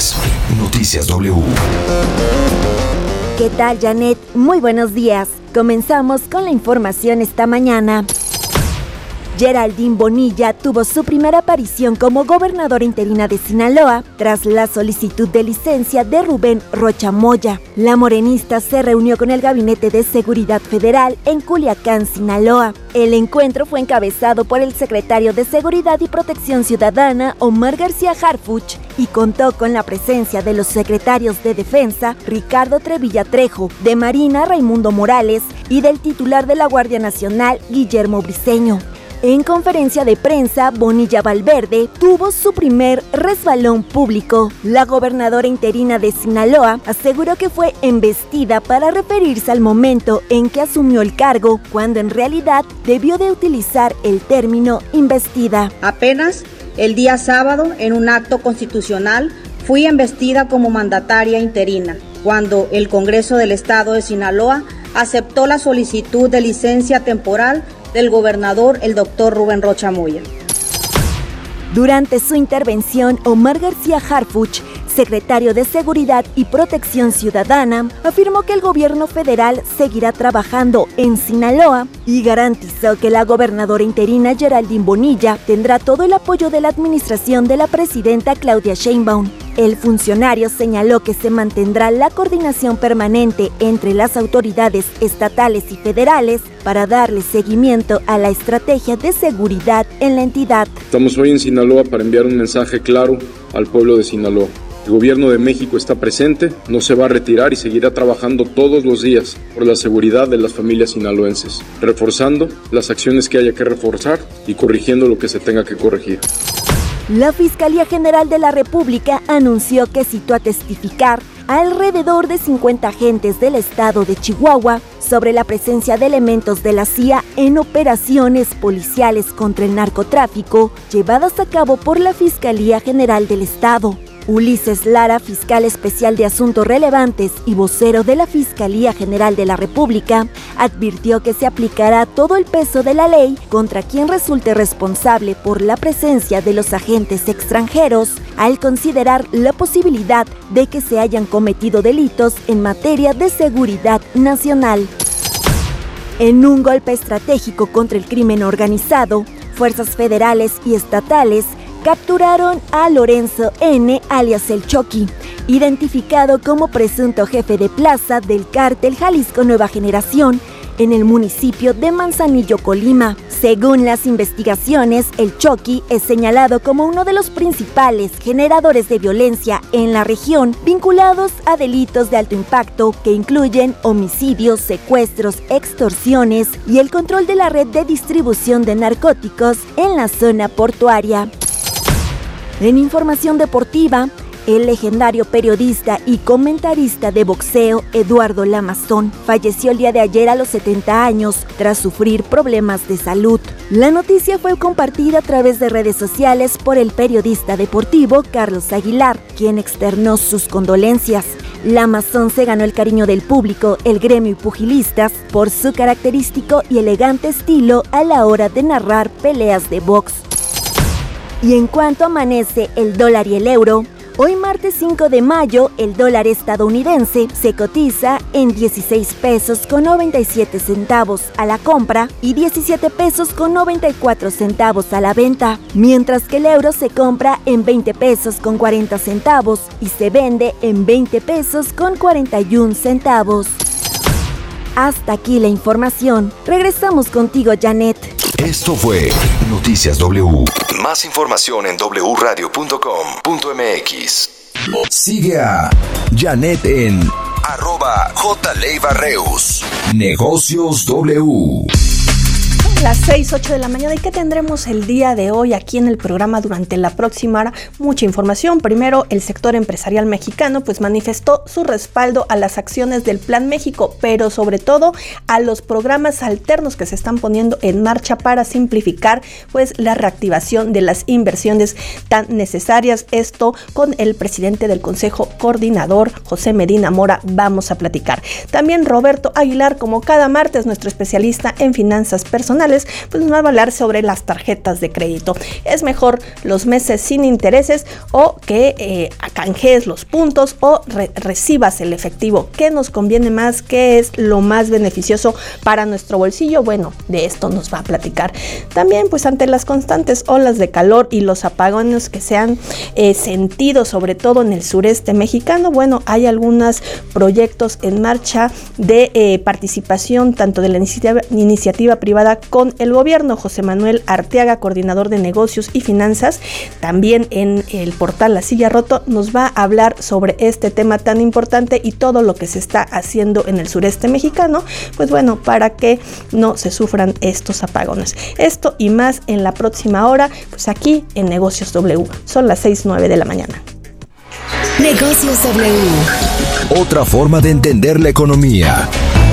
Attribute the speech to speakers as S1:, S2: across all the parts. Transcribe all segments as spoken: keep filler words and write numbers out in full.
S1: es Noticias W.
S2: ¿Qué tal, Janet? Muy buenos días. Comenzamos con la información esta mañana. Geraldine Bonilla tuvo su primera aparición como gobernadora interina de Sinaloa tras la solicitud de licencia de Rubén Rocha Moya. La morenista se reunió con el Gabinete de Seguridad Federal en Culiacán, Sinaloa. El encuentro fue encabezado por el secretario de Seguridad y Protección Ciudadana, Omar García Harfuch, y contó con la presencia de los secretarios de Defensa, Ricardo Trevilla Trejo, de Marina, Raimundo Morales, y del titular de la Guardia Nacional, Guillermo Briceño. En conferencia de prensa, Bonilla Valverde tuvo su primer resbalón público. La gobernadora interina de Sinaloa aseguró que fue embestida para referirse al momento en que asumió el cargo, cuando en realidad debió de utilizar el término investida.
S3: Apenas el día sábado, en un acto constitucional, fui embestida como mandataria interina, cuando el Congreso del Estado de Sinaloa aceptó la solicitud de licencia temporal del gobernador, el doctor Rubén Rocha Moya.
S2: Durante su intervención, Omar García Harfuch, secretario de Seguridad y Protección Ciudadana, afirmó que el gobierno federal seguirá trabajando en Sinaloa y garantizó que la gobernadora interina Geraldine Bonilla tendrá todo el apoyo de la administración de la presidenta Claudia Sheinbaum. El funcionario señaló que se mantendrá la coordinación permanente entre las autoridades estatales y federales para darle seguimiento a la estrategia de seguridad en la entidad.
S4: Estamos hoy en Sinaloa para enviar un mensaje claro al pueblo de Sinaloa. El gobierno de México está presente, no se va a retirar y seguirá trabajando todos los días por la seguridad de las familias sinaloenses, reforzando las acciones que haya que reforzar y corrigiendo lo que se tenga que corregir.
S2: La Fiscalía General de la República anunció que citó a testificar a alrededor de cincuenta agentes del estado de Chihuahua sobre la presencia de elementos de la C I A en operaciones policiales contra el narcotráfico llevadas a cabo por la Fiscalía General del Estado. Ulises Lara, fiscal especial de Asuntos Relevantes y vocero de la Fiscalía General de la República, advirtió que se aplicará todo el peso de la ley contra quien resulte responsable por la presencia de los agentes extranjeros, al considerar la posibilidad de que se hayan cometido delitos en materia de seguridad nacional. En un golpe estratégico contra el crimen organizado, fuerzas federales y estatales capturaron a Lorenzo N., alias El Choqui, identificado como presunto jefe de plaza del cártel Jalisco Nueva Generación en el municipio de Manzanillo, Colima. Según las investigaciones, El Choqui es señalado como uno de los principales generadores de violencia en la región, vinculados a delitos de alto impacto que incluyen homicidios, secuestros, extorsiones y el control de la red de distribución de narcóticos en la zona portuaria. En información deportiva, el legendario periodista y comentarista de boxeo Eduardo Lamazón falleció el día de ayer a los setenta años tras sufrir problemas de salud. La noticia fue compartida a través de redes sociales por el periodista deportivo Carlos Aguilar, quien externó sus condolencias. Lamazón se ganó el cariño del público, el gremio y pugilistas por su característico y elegante estilo a la hora de narrar peleas de box. Y en cuanto amanece el dólar y el euro, hoy martes cinco de mayo el dólar estadounidense se cotiza en dieciséis pesos con noventa y siete centavos a la compra y diecisiete pesos con noventa y cuatro centavos a la venta, mientras que el euro se compra en veinte pesos con cuarenta centavos y se vende en veinte pesos con cuarenta y un centavos. Hasta aquí la información. Regresamos contigo, Janet.
S1: Esto fue Noticias W. Más información en doble u radio punto com punto m x. Sigue a Janet en arroba jleivarreus. Negocios W.
S5: Las seis, ocho de la mañana. ¿Y qué tendremos el día de hoy aquí en el programa durante la próxima hora? Mucha información. Primero, el sector empresarial mexicano pues manifestó su respaldo a las acciones del Plan México, pero sobre todo a los programas alternos que se están poniendo en marcha para simplificar pues la reactivación de las inversiones tan necesarias. Esto con el presidente del Consejo Coordinador, José Medina Mora, vamos a platicar. También Roberto Aguilar, como cada martes, nuestro especialista en finanzas personales, internacionales, pues nos va a hablar sobre las tarjetas de crédito. ¿Es mejor los meses sin intereses o que eh, canjees los puntos o re- recibas el efectivo? ¿Qué nos conviene más? ¿Qué es lo más beneficioso para nuestro bolsillo? Bueno, de esto nos va a platicar. También, pues ante las constantes olas de calor y los apagones que se han eh, sentido, sobre todo en el sureste mexicano, bueno, hay algunos proyectos en marcha de eh, participación tanto de la iniciativa, iniciativa privada con el gobierno. José Manuel Arteaga, coordinador de negocios y finanzas, también en el portal La Silla Roto, nos va a hablar sobre este tema tan importante y todo lo que se está haciendo en el sureste mexicano, pues bueno, para que no se sufran estos apagones. Esto y más en la próxima hora, pues aquí en Negocios W. Son las seis nueve de la mañana.
S1: Negocios W. Otra forma de entender la economía.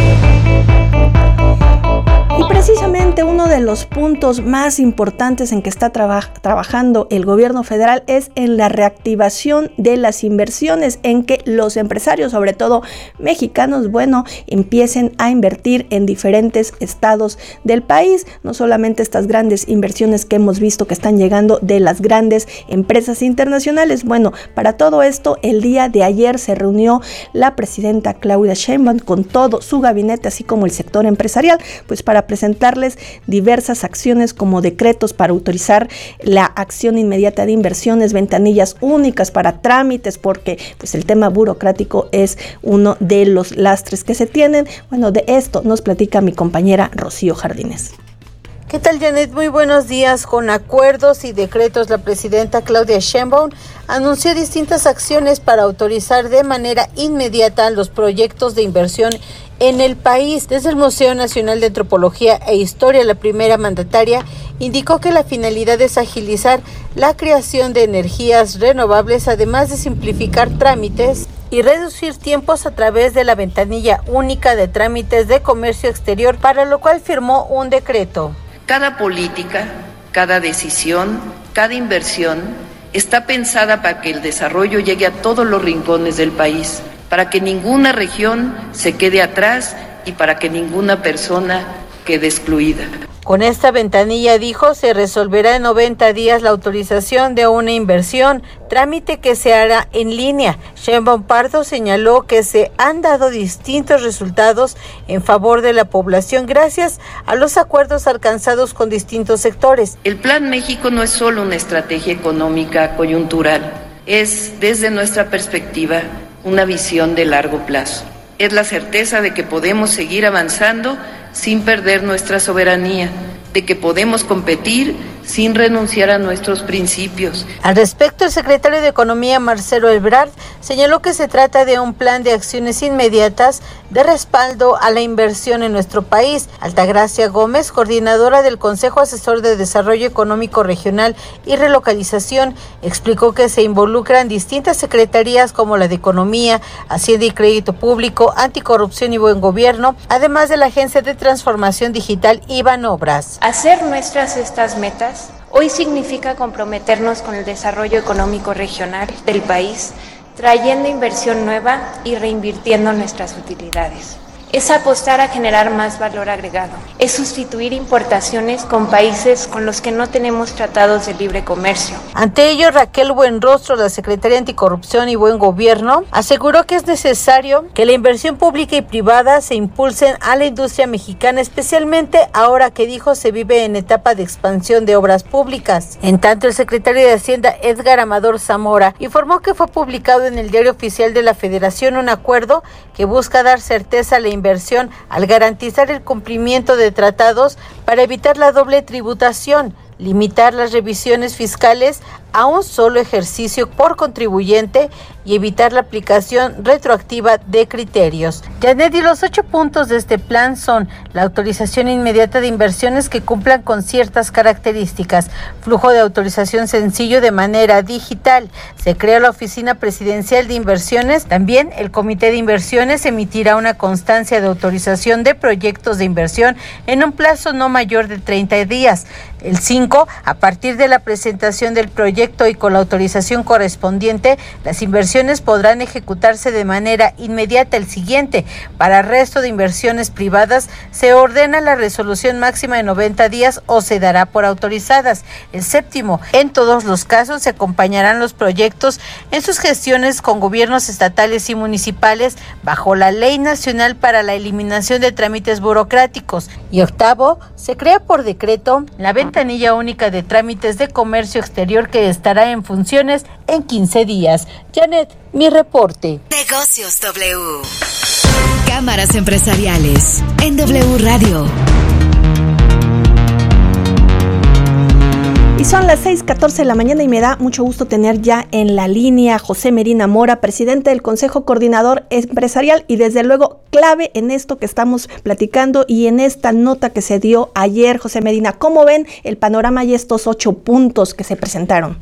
S5: Y precisamente uno de los puntos más importantes en que está traba- trabajando el gobierno federal es en la reactivación de las inversiones, en que los empresarios, sobre todo mexicanos, bueno, empiecen a invertir en diferentes estados del país. No solamente estas grandes inversiones que hemos visto que están llegando de las grandes empresas internacionales. Bueno, para todo esto, el día de ayer se reunió la presidenta Claudia Sheinbaum con todo su gabinete, así como el sector empresarial, pues para presentarles diversas acciones como decretos para autorizar la acción inmediata de inversiones, ventanillas únicas para trámites, porque pues el tema burocrático es uno de los lastres que se tienen. Bueno, de esto nos platica mi compañera Rocío Jardines.
S6: ¿Qué tal, Janet? Muy buenos días. Con acuerdos y decretos, la presidenta Claudia Sheinbaum anunció distintas acciones para autorizar de manera inmediata los proyectos de inversión en el país. Desde el Museo Nacional de Antropología e Historia, la primera mandataria indicó que la finalidad es agilizar la creación de energías renovables, además de simplificar trámites y reducir tiempos a través de la ventanilla única de trámites de comercio exterior, para lo cual firmó un decreto.
S7: Cada política, cada decisión, cada inversión está pensada para que el desarrollo llegue a todos los rincones del país, para que ninguna región se quede atrás y para que ninguna persona quede excluida.
S6: Con esta ventanilla, dijo, se resolverá en noventa días la autorización de una inversión, trámite que se hará en línea. Sheinbaum Pardo señaló que se han dado distintos resultados en favor de la población gracias a los acuerdos alcanzados con distintos sectores.
S7: El Plan México no es solo una estrategia económica coyuntural, es, desde nuestra perspectiva, una visión de largo plazo. Es la certeza de que podemos seguir avanzando sin perder nuestra soberanía, de que podemos competir sin renunciar a nuestros principios.
S6: Al respecto, el secretario de Economía, Marcelo Ebrard, señaló que se trata de un plan de acciones inmediatas de respaldo a la inversión en nuestro país. Altagracia Gómez, coordinadora del Consejo Asesor de Desarrollo Económico Regional y Relocalización, explicó que se involucran distintas secretarías como la de Economía, Hacienda y Crédito Público, Anticorrupción y Buen Gobierno, además de la Agencia de Transformación Digital y Banobras.
S8: Hacer nuestras estas metas hoy significa comprometernos con el desarrollo económico regional del país, trayendo inversión nueva y reinvirtiendo nuestras utilidades. Es apostar a generar más valor agregado. Es sustituir importaciones con países con los que no tenemos tratados de libre comercio.
S6: Ante ello, Raquel Buenrostro, la secretaria de Anticorrupción y Buen Gobierno, aseguró que es necesario que la inversión pública y privada se impulsen a la industria mexicana, especialmente ahora que, dijo, se vive en etapa de expansión de obras públicas. En tanto, el secretario de Hacienda, Edgar Amador Zamora, informó que fue publicado en el Diario Oficial de la Federación un acuerdo que busca dar certeza a la inversión al garantizar el cumplimiento de tratados para evitar la doble tributación, limitar las revisiones fiscales a un solo ejercicio por contribuyente y evitar la aplicación retroactiva de criterios. Janet, y los ocho puntos de este plan son la autorización inmediata de inversiones que cumplan con ciertas características, flujo de autorización sencillo de manera digital, se crea la Oficina Presidencial de Inversiones, también el Comité de Inversiones emitirá una constancia de autorización de proyectos de inversión en un plazo no mayor de treinta días. El cinco, a partir de la presentación del proyecto proyecto y con la autorización correspondiente, las inversiones podrán ejecutarse de manera inmediata el siguiente. Para el resto de inversiones privadas, se ordena la resolución máxima de noventa días o se dará por autorizadas. El séptimo, en todos los casos se acompañarán los proyectos en sus gestiones con gobiernos estatales y municipales bajo la Ley Nacional para la Eliminación de Trámites Burocráticos. Y octavo, se crea por decreto la ventanilla única de trámites de comercio exterior que estará en funciones en quince días. Janet, mi reporte.
S9: Negocios W. Cámaras empresariales en W Radio.
S5: Y son las seis catorce de la mañana y me da mucho gusto tener ya en la línea a José Medina Mora, presidente del Consejo Coordinador Empresarial y desde luego clave en esto que estamos platicando y en esta nota que se dio ayer. José Medina, ¿cómo ven el panorama y estos ocho puntos que se presentaron?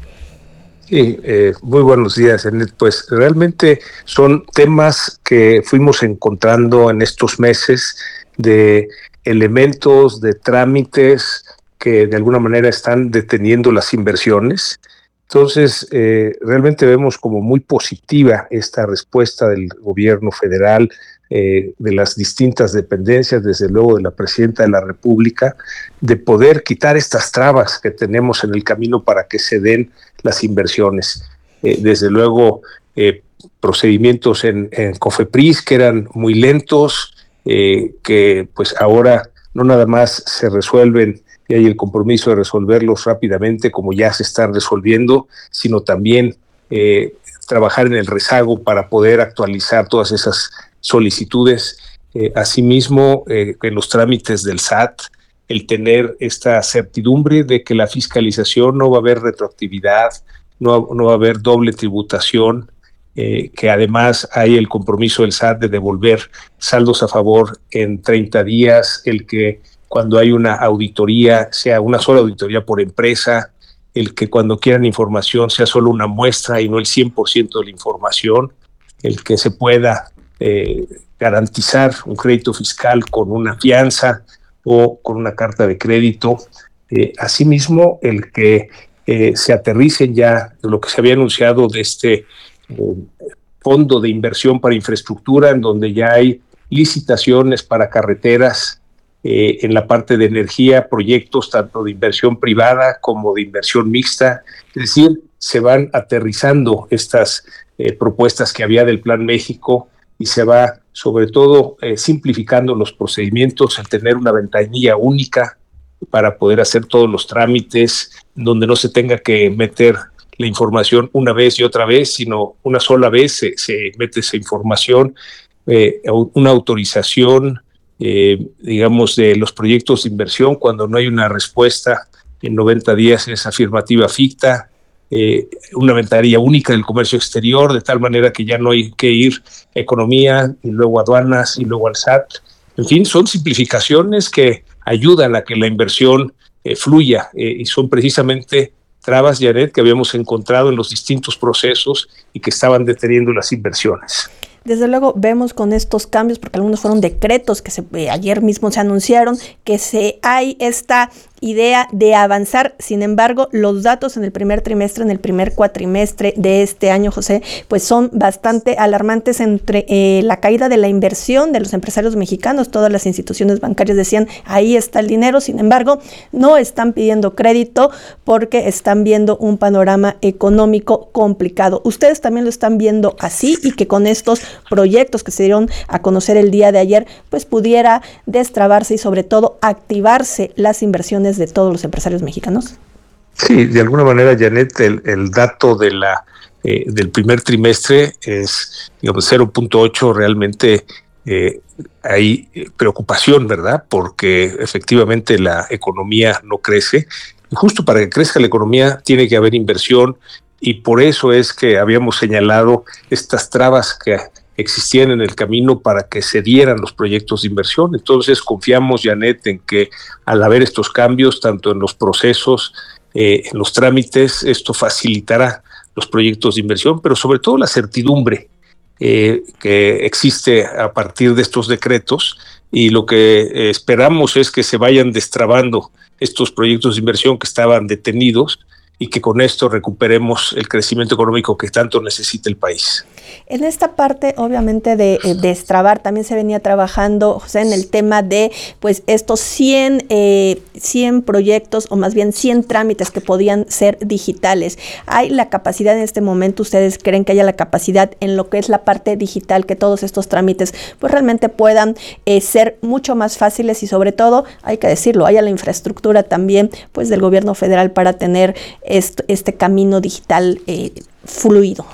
S10: Sí, eh, muy buenos días, Janet. Pues realmente son temas que fuimos encontrando en estos meses de elementos, de trámites que de alguna manera están deteniendo las inversiones. Entonces, eh, realmente vemos como muy positiva esta respuesta del gobierno federal, eh, de las distintas dependencias, desde luego de la presidenta de la República, de poder quitar estas trabas que tenemos en el camino para que se den las inversiones. Eh, desde luego, eh, procedimientos en, en COFEPRIS que eran muy lentos, eh, que pues ahora no nada más se resuelven y hay el compromiso de resolverlos rápidamente como ya se están resolviendo, sino también eh, trabajar en el rezago para poder actualizar todas esas solicitudes. Eh, asimismo, eh, en los trámites del S A T, el tener esta certidumbre de que la fiscalización no va a haber retroactividad, no, no va a haber doble tributación, eh, que además hay el compromiso del S A T de devolver saldos a favor en treinta días, el que cuando hay una auditoría sea una sola auditoría por empresa, el que cuando quieran información sea solo una muestra y no el cien por ciento de la información, el que se pueda eh, garantizar un crédito fiscal con una fianza o con una carta de crédito. Eh, asimismo, el que eh, se aterricen ya lo que se había anunciado de este eh, fondo de inversión para infraestructura, en donde ya hay licitaciones para carreteras, eh, en la parte de energía, proyectos tanto de inversión privada como de inversión mixta. Es decir, se van aterrizando estas eh, propuestas que había del Plan México y se va sobre todo eh, simplificando los procedimientos, al tener una ventanilla única para poder hacer todos los trámites, donde no se tenga que meter la información una vez y otra vez, sino una sola vez se, se mete esa información, eh, una autorización, eh, digamos, de los proyectos de inversión, cuando no hay una respuesta en noventa días es afirmativa ficta, eh, una ventanilla única del comercio exterior, de tal manera que ya no hay que ir a economía y luego aduanas y luego al S A T. En fin, son simplificaciones que ayudan a que la inversión eh, fluya eh, y son precisamente trabas, Janet, que habíamos encontrado en los distintos procesos y que estaban deteniendo las inversiones.
S5: Desde luego vemos con estos cambios, porque algunos fueron decretos que se, eh, ayer mismo se anunciaron, que se hay esta idea de avanzar. Sin embargo, los datos en el primer trimestre, en el primer cuatrimestre de este año, José, pues son bastante alarmantes entre eh, la caída de la inversión de los empresarios mexicanos. Todas las instituciones bancarias decían, ahí está el dinero. Sin embargo, no están pidiendo crédito porque están viendo un panorama económico complicado. Ustedes también lo están viendo así, y que con estos proyectos que se dieron a conocer el día de ayer, pues pudiera destrabarse y sobre todo activarse las inversiones de todos los empresarios mexicanos.
S10: Sí, de alguna manera, Janet, el, el dato de la eh, del primer trimestre es, digamos, cero punto ocho. Realmente eh, hay preocupación, ¿verdad? Porque efectivamente la economía no crece. Y justo para que crezca la economía tiene que haber inversión, y por eso es que habíamos señalado estas trabas que existían en el camino para que se dieran los proyectos de inversión. Entonces confiamos, Janet, en que al haber estos cambios, tanto en los procesos, eh, en los trámites, esto facilitará los proyectos de inversión, pero sobre todo la certidumbre eh, que existe a partir de estos decretos, y lo que eh, esperamos es que se vayan destrabando estos proyectos de inversión que estaban detenidos, y que con esto recuperemos el crecimiento económico que tanto necesita el país.
S5: En esta parte, obviamente, de, de destrabar, también se venía trabajando, José, en el tema de pues estos cien, eh, cien proyectos, o más bien cien trámites que podían ser digitales. ¿Hay la capacidad en este momento, ustedes creen que haya la capacidad en lo que es la parte digital, que todos estos trámites pues realmente puedan eh, ser mucho más fáciles y sobre todo, hay que decirlo, haya la infraestructura también pues del gobierno federal para tener est- este camino digital eh, fluido?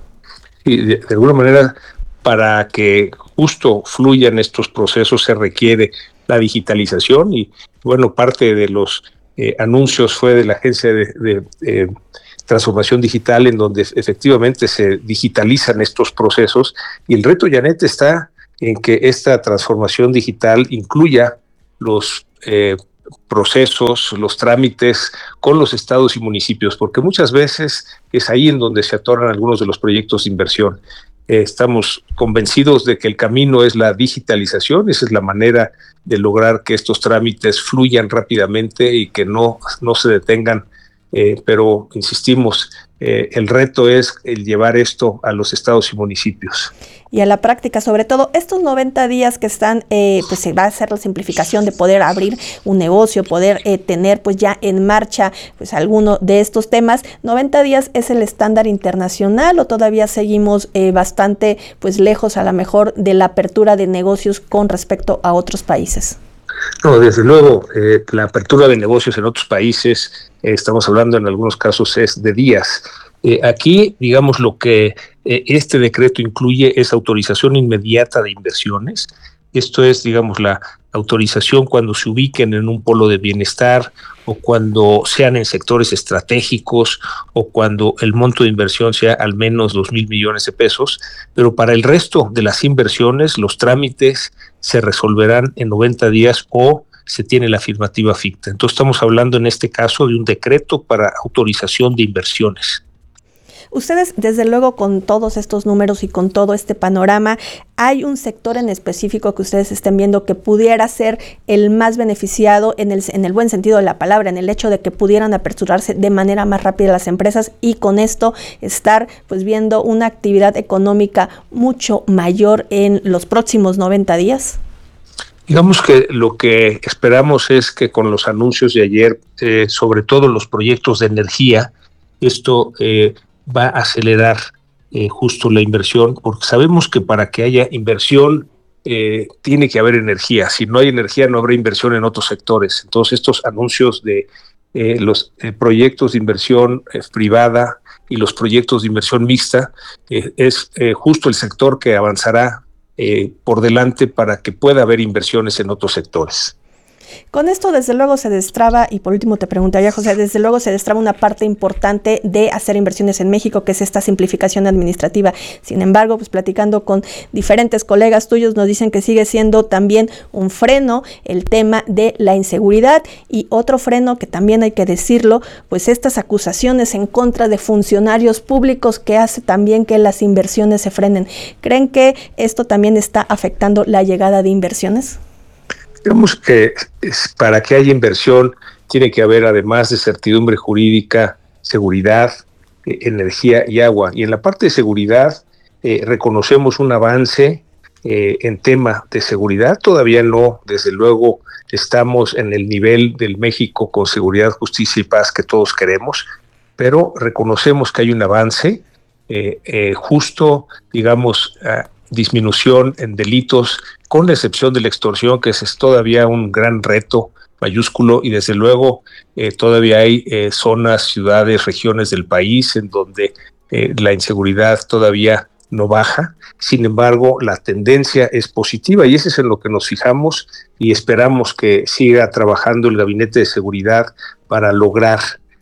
S10: Y de, de alguna manera, para que justo fluyan estos procesos se requiere la digitalización y, bueno, parte de los eh, anuncios fue de la Agencia de, de eh, Transformación Digital, en donde efectivamente se digitalizan estos procesos, y el reto, Janet, está en que esta transformación digital incluya los eh, procesos, los trámites con los estados y municipios, porque muchas veces es ahí en donde se atoran algunos de los proyectos de inversión. Eh, estamos convencidos de que el camino es la digitalización, esa es la manera de lograr que estos trámites fluyan rápidamente y que no, no se detengan, eh, pero insistimos, eh, el reto es el llevar esto a los estados y municipios.
S5: Y a la práctica, sobre todo estos noventa días que están, eh, pues se va a hacer la simplificación de poder abrir un negocio, poder eh, tener pues ya en marcha pues alguno de estos temas. ¿noventa días es el estándar internacional o todavía seguimos eh, bastante pues lejos a lo mejor de la apertura de negocios con respecto a otros países?
S10: No, desde luego, eh, la apertura de negocios en otros países, eh, estamos hablando en algunos casos es de días. Eh, aquí, digamos, lo que eh, este decreto incluye es autorización inmediata de inversiones. Esto es, digamos, la autorización cuando se ubiquen en un polo de bienestar o cuando sean en sectores estratégicos o cuando el monto de inversión sea al menos dos mil millones de pesos. Pero para el resto de las inversiones, los trámites se resolverán en noventa días o se tiene la afirmativa ficta. Entonces estamos hablando en este caso de un decreto para autorización de inversiones.
S5: Ustedes, desde luego, con todos estos números y con todo este panorama, ¿hay un sector en específico que ustedes estén viendo que pudiera ser el más beneficiado en el, en el buen sentido de la palabra, en el hecho de que pudieran aperturarse de manera más rápida las empresas y con esto estar pues viendo una actividad económica mucho mayor en los próximos noventa días?
S10: Digamos que lo que esperamos es que con los anuncios de ayer, eh, sobre todo los proyectos de energía, esto eh, va a acelerar eh, justo la inversión, porque sabemos que para que haya inversión eh, tiene que haber energía. Si no hay energía, no habrá inversión en otros sectores. Entonces, estos anuncios de eh, los eh, proyectos de inversión eh, privada y los proyectos de inversión mixta eh, es eh, justo el sector que avanzará eh, por delante para que pueda haber inversiones en otros sectores.
S5: Con esto, desde luego, se destraba, y por último te preguntaría, José, desde luego se destraba una parte importante de hacer inversiones en México, que es esta simplificación administrativa. Sin embargo, pues platicando con diferentes colegas tuyos, nos dicen que sigue siendo también un freno el tema de la inseguridad, y otro freno que también hay que decirlo, pues estas acusaciones en contra de funcionarios públicos que hace también que las inversiones se frenen. ¿Creen que esto también está afectando la llegada de inversiones?
S10: Digamos que para que haya inversión tiene que haber, además de certidumbre jurídica, seguridad, eh, energía y agua. Y en la parte de seguridad eh, reconocemos un avance eh, en tema de seguridad. Todavía no, desde luego, estamos en el nivel del México con seguridad, justicia y paz que todos queremos, pero reconocemos que hay un avance eh, eh, justo, digamos, uh, disminución en delitos, con la excepción de la extorsión, que es todavía un gran reto mayúsculo, y desde luego eh, todavía hay eh, zonas, ciudades, regiones del país en donde eh, la inseguridad todavía no baja. Sin embargo, la tendencia es positiva y eso es en lo que nos fijamos y esperamos que siga trabajando el Gabinete de Seguridad para lograr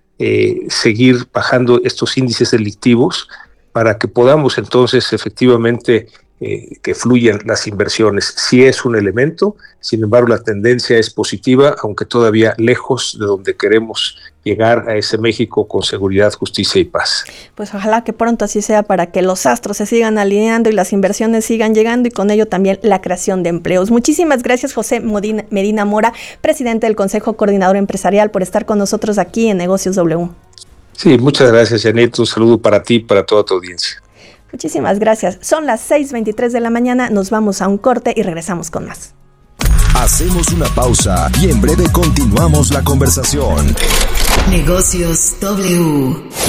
S10: eh, seguir bajando estos índices delictivos para que podamos entonces efectivamente Eh, que fluyan las inversiones. Sí es un elemento, sin embargo la tendencia es positiva, aunque todavía lejos de donde queremos llegar a ese México con seguridad, justicia y paz.
S5: Pues ojalá que pronto así sea para que los astros se sigan alineando y las inversiones sigan llegando y con ello también la creación de empleos. Muchísimas gracias, José Medina, Medina Mora, presidente del Consejo Coordinador Empresarial, por estar con nosotros aquí en Negocios W.
S10: Sí, muchas gracias, Janet. Un saludo para ti y para toda tu audiencia.
S5: Muchísimas gracias. Son las seis veintitrés de la mañana. Nos vamos a un corte y regresamos con más.
S1: Hacemos una pausa y en breve continuamos la conversación.
S9: Negocios W.